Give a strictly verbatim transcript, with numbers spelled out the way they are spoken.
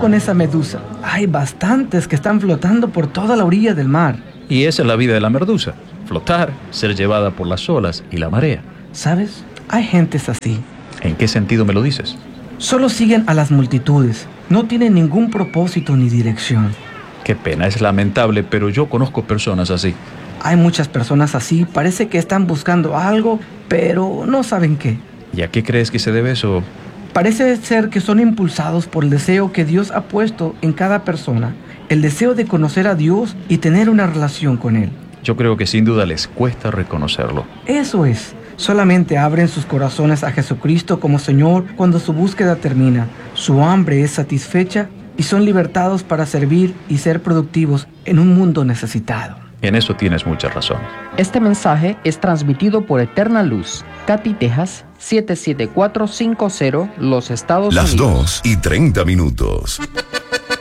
con esa medusa. Hay bastantes que están flotando por toda la orilla del mar. Y esa es la vida de la medusa. Flotar, ser llevada por las olas y la marea. ¿Sabes? Hay gentes así. ¿En qué sentido me lo dices? Solo siguen a las multitudes. No tienen ningún propósito ni dirección. Qué pena, es lamentable, pero yo conozco personas así. Hay muchas personas así. Parece que están buscando algo, pero no saben qué. ¿Y a qué crees que se debe eso? Parece ser que son impulsados por el deseo que Dios ha puesto en cada persona. El deseo de conocer a Dios y tener una relación con Él. Yo creo que sin duda les cuesta reconocerlo. Eso es. Solamente abren sus corazones a Jesucristo como Señor cuando su búsqueda termina. Su hambre es satisfecha y son libertados para servir y ser productivos en un mundo necesitado. En eso tienes mucha razón. Este mensaje es transmitido por Eterna Luz, Katy, Texas, siete siete cuatro cinco cero, los Estados Las Unidos. dos y treinta minutos.